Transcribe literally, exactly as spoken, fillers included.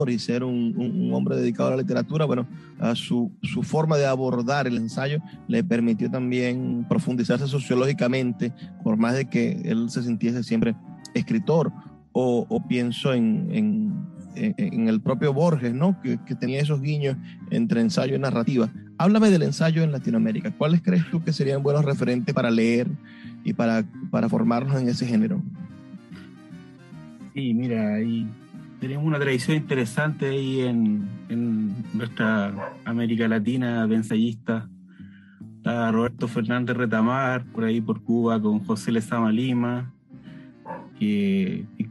y ser un, un, un hombre dedicado a la literatura, bueno, a su, su forma de abordar el ensayo le permitió también profundizarse sociológicamente, por más de que él se sintiese siempre escritor, o, o pienso en, en, en, en el propio Borges, ¿no? Que, que tenía esos guiños entre ensayo y narrativa. Háblame del ensayo en Latinoamérica. ¿Cuáles crees tú que serían buenos referentes para leer y para, para formarnos en ese género? Sí, mira, ahí tenemos una tradición interesante ahí en, en nuestra América Latina de ensayistas. Está Roberto Fernández Retamar, por ahí por Cuba, con José Lezama Lima, que